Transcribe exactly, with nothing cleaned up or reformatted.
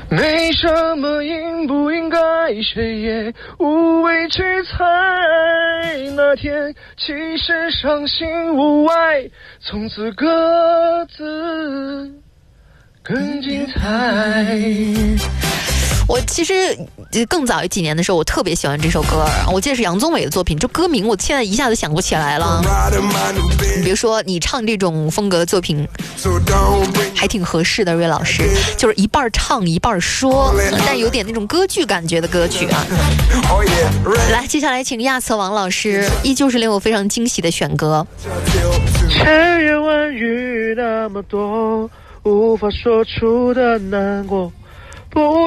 没什么应不应该，谁也无谓去猜。那天其实伤心无碍，从此各自更精彩。 我其实更早几年的时候，我特别喜欢这首歌，我记得是杨宗纬的作品，这歌名我现在一下子想不起来了。你别说，你唱这种风格的作品还挺合适的，瑞老师，就是一半唱一半说，但有点那种歌剧感觉的歌曲啊。来，接下来请亚瑟王老师，依旧是令我非常惊喜的选歌。 千言万语那么多，无法说出的难过，不